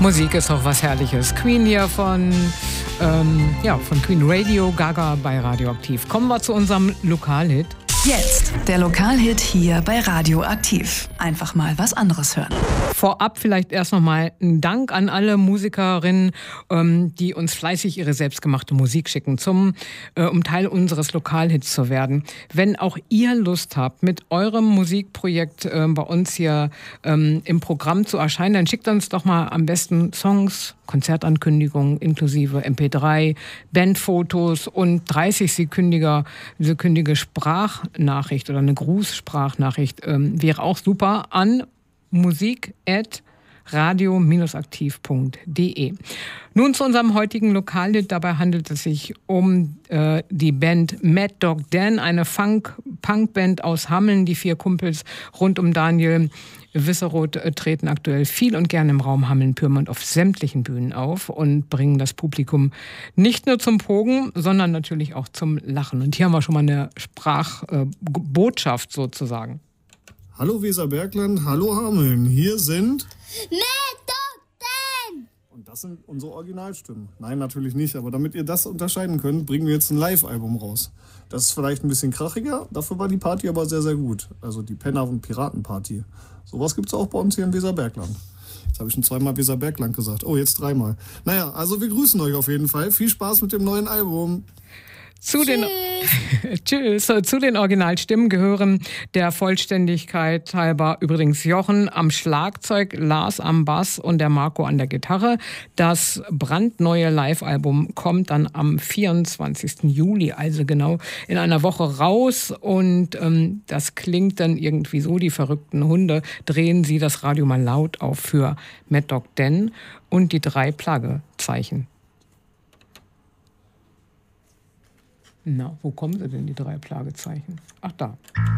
Musik ist doch was Herrliches. Queen hier von Queen Radio, Gaga bei Radioaktiv. Kommen wir zu unserem Lokalhit. Jetzt der Lokalhit hier bei Radioaktiv. Einfach mal was anderes hören. Vorab vielleicht erst nochmal ein Dank an alle Musikerinnen, die uns fleißig ihre selbstgemachte Musik schicken, um Teil unseres Lokalhits zu werden. Wenn auch ihr Lust habt, mit eurem Musikprojekt bei uns hier im Programm zu erscheinen, dann schickt uns doch mal am besten Songs, Konzertankündigungen inklusive MP3, Bandfotos und 30-sekündige Sprachnachricht oder eine Grußsprachnachricht wäre auch super an musik@radio-aktiv.de. Nun zu unserem heutigen Lokalhit. Dabei handelt es sich um die Band Mad Dog Dan, eine Punkband aus Hameln. Die 4 Kumpels rund um Daniel Wisseroth treten aktuell viel und gerne im Raum Hameln-Pyrmont auf sämtlichen Bühnen auf und bringen das Publikum nicht nur zum Pogen, sondern natürlich auch zum Lachen. Und hier haben wir schon mal eine Sprachbotschaft sozusagen. Hallo Weserbergland, hallo Hameln, hier sind Mad Dog Dan! Und das sind unsere Originalstimmen. Nein, natürlich nicht, aber damit ihr das unterscheiden könnt, bringen wir jetzt ein Live-Album raus. Das ist vielleicht ein bisschen krachiger, dafür war die Party aber sehr, sehr gut. Also die Penner- und Piratenparty. Sowas gibt's auch bei uns hier im Weserbergland. Jetzt habe ich schon 2-mal Weserbergland gesagt. Oh, jetzt 3-mal. Naja, also wir grüßen euch auf jeden Fall. Viel Spaß mit dem neuen Album. Zu den Originalstimmen gehören der Vollständigkeit halber übrigens Jochen am Schlagzeug, Lars am Bass und der Marco an der Gitarre. Das brandneue Live-Album kommt dann am 24. Juli, also genau in einer Woche raus. Und das klingt dann irgendwie so, die verrückten Hunde, drehen Sie das Radio mal laut auf für Mad Dog Dan und die 3 Plagezeichen. Na, wo kommen sie denn, die 3 Plagezeichen? Ach, da.